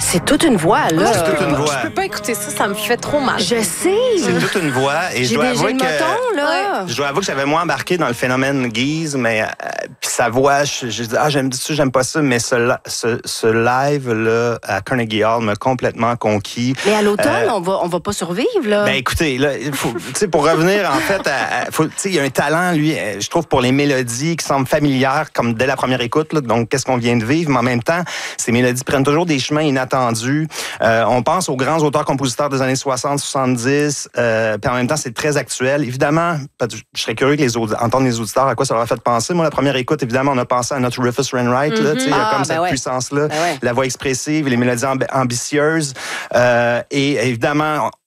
C'est toute une voix, là. C'est toute une voix. Je peux pas écouter ça, ça me fait trop mal. Je sais. C'est toute une voix. Et je J'ai dois le avouer que... moton, là. Je dois avouer que j'avais moins embarqué dans le phénomène Guise, mais puis sa voix, j'ai dit, j'aime pas ça, mais ce live-là à Carnegie Hall m'a complètement conquis. Mais à l'automne, on va pas survivre, là. Ben écoutez, là, pour revenir, en fait, il y a un talent, lui, je trouve, pour les mélodies qui semblent familières, comme dès la première écoute, là, donc qu'est-ce qu'on vient de vivre, mais en même temps, ces mélodies prennent toujours des chemins inattendus. On pense aux grands auteurs-compositeurs des années 60, 70, puis en même temps, c'est très actuel. Évidemment, je serais curieux que entendre les auditeurs à quoi ça leur a fait penser. Moi, la première écoute, évidemment, on a pensé à notre Rufus Wainwright, là, il y a comme cette puissance-là, la voix expressive, les mélodies ambitieuses, et évidemment,